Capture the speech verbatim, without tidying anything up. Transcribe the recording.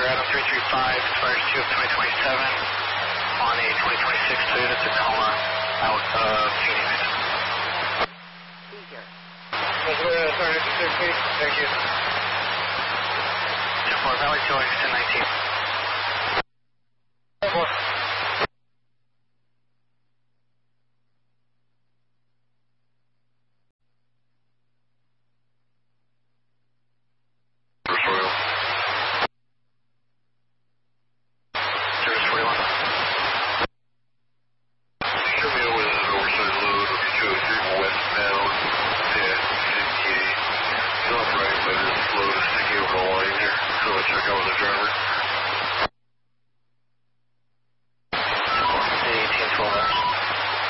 Roger, Adam three three five, expires two of twenty twenty-seven on a twenty twenty-six Toyota Tacoma out of Phoenix. Thank you. ten four Valley two ten nineteen. Check out with the driver.